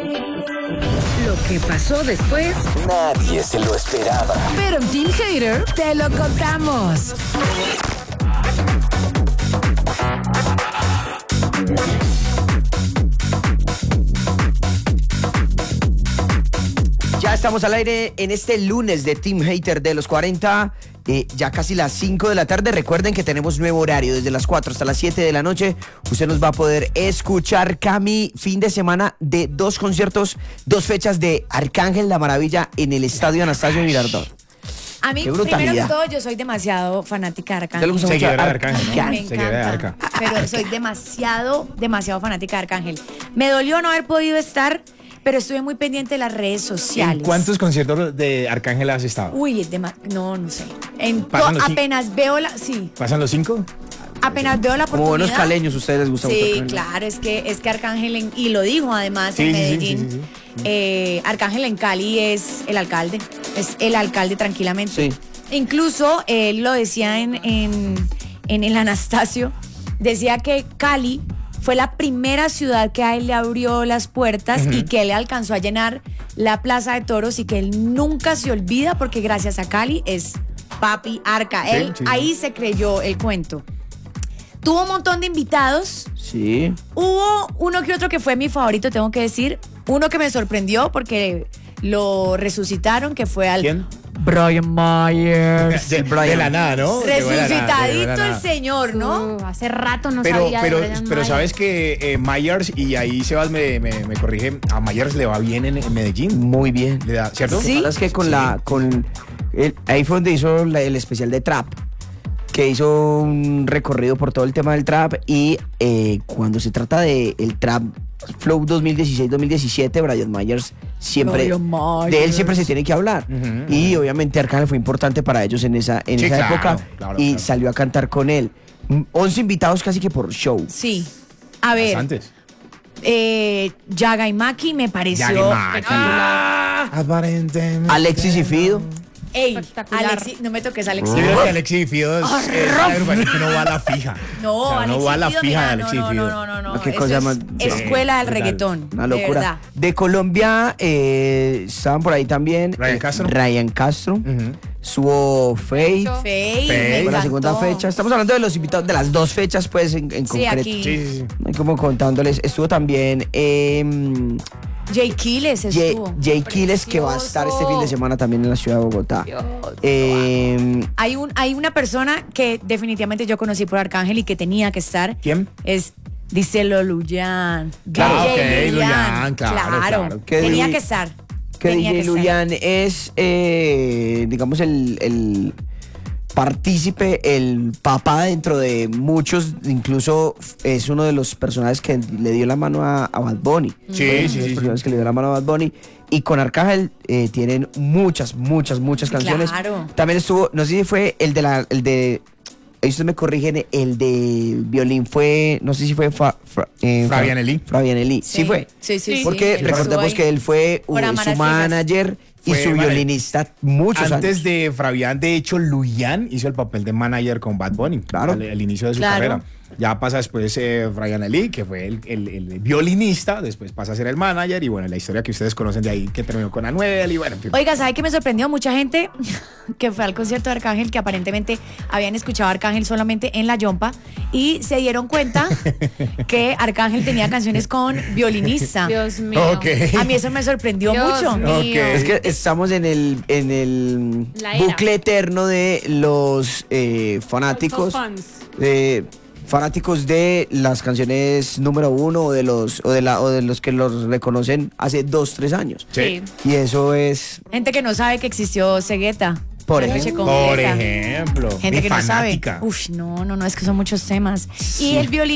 Lo que pasó después, Nadie se lo esperaba. pero en Team Hater te lo contamos. Ya estamos al aire en este lunes de Team Hater de los 40, ya casi las 5 de la tarde. Recuerden que tenemos nuevo horario desde las 4 hasta las 7 de la noche. Usted nos va a poder escuchar, Cami, fin de semana de 2 conciertos, 2 fechas de Arcángel La Maravilla en el Estadio Anastasio Girardot. A mí, Qué primero brutalidad. que todo, yo soy demasiado fanática de ¿Te Arcángel. le gusta mucho Seguidora de Arcángel, ¿no? Arcángel? Me Seguidora de encanta, Arca. pero soy demasiado fanática de Arcángel. Me dolió no haber podido estar, pero estuve muy pendiente de las redes sociales. ¿En cuántos conciertos de Arcángel has estado? Uy, no sé. Pasan los Apenas veo la, sí, ¿Pasan los 5? apenas veo la Como oportunidad. buenos caleños, ustedes les gusta mucho Sí, Arcángel. claro, es que Arcángel, y lo dijo además en Medellín, Arcángel en Cali es el alcalde tranquilamente. Sí. Incluso él lo decía en el Anastasio, decía que Cali fue la primera ciudad que a él le abrió las puertas y que él alcanzó a llenar la Plaza de Toros y que él nunca se olvida porque gracias a Cali es Papi Arca. Sí, Él sí. ahí se creyó el cuento. Tuvo un montón de invitados. Sí. Hubo uno que otro que fue mi favorito, tengo que decir. Uno que me sorprendió porque lo resucitaron, que fue al ¿Quién? Brian Myers. De la nada, ¿no? Resucitadito el señor, ¿no? Hace rato no Pero, sabía de pero, Brian pero Myers. sabes que Myers, y ahí Sebas me corrige, a Myers le va bien en Medellín. Muy bien. Le da, ¿cierto? Sí. Es que ahí fue donde hizo el especial de Trap, que hizo un recorrido por todo el tema del trap y cuando se trata de el trap Flow 2016-2017, Brian Myers siempre, Brian Myers. de él siempre se tiene que hablar. Y obviamente Arcángel fue importante para ellos en esa Sí, época claro, y claro. salió a cantar con él. 11 invitados casi que por show. Sí. A ver, Antes. Yaga y Maki me pareció Aparentemente. Alexis y Fido. Ey, Espectacular. Alexis, no me toques Alexis. Yo creo que Alexis y Fido es la agrupación que no va a la fija. No, O sea, Alexis no va a la Fido, fija mira, de Alexis y Fido. no. ¿Qué Eso cosa es más? escuela del total. reggaetón. Una De locura. verdad. De Colombia estaban por ahí también Ryan Castro. Ryan Castro. Subo Faith. Faye, Faye. me Fue la encantó. segunda fecha. Estamos hablando de los invitados de las 2 fechas, pues, en Sí, concreto. aquí. Sí. Como contándoles, estuvo también Jay Quiles estuvo. Jay Quiles, que va a estar este fin de semana también en la ciudad de Bogotá. Hay una persona que definitivamente yo conocí por Arcángel y que tenía que estar. ¿Quién? Es Díselo Luyan. Claro, DJ ok, Luyan, claro. Que Tenía di- que estar. que Tenía DJ que estar. Luyan es, digamos, el partícipe, el papá dentro de muchos, incluso es uno de los personajes que le dio la mano a Bad Bunny. Sí, Fue uno sí, de los sí, personajes que le dio la mano a Bad Bunny. Y con Arcángel tienen muchas canciones. Claro. También estuvo, no sé si fue el de ahí ustedes me corrigen, el de violín fue, no sé si fue Fabianelli. Fabianelli. Sí fue. Sí. Porque él recordemos estuvo que ahí. él fue Por amar a su ciegas. manager y Fue su manager. violinista muchos Antes años. de Fabián, de hecho, Luyan hizo el papel de manager con Bad Bunny. Claro. Al inicio de su Claro. carrera. Ya pasa después Brian Ali, que fue el violinista, después pasa a ser el manager, y bueno, la historia que ustedes conocen de ahí, que terminó con Anuel, y bueno, en fin. Oiga, ¿sabe qué me sorprendió? Mucha gente que fue al concierto de Arcángel, que aparentemente habían escuchado a Arcángel solamente en la Yompa, y se dieron cuenta que Arcángel tenía canciones con violinista. Dios mío. Ok. A mí eso me sorprendió Dios mucho. mío. Ok. Es que estamos en el La era. bucle eterno de los fanáticos. Fanáticos de las canciones número 1 o de los que los reconocen hace 2-3 años. Sí. Y eso es, Gente que no sabe que existió Cegueta. Por La noche ejemplo. con Por Guetta. ejemplo. Gente mi que no sabe. fanática. Uf, no, es que son muchos temas. Y el violín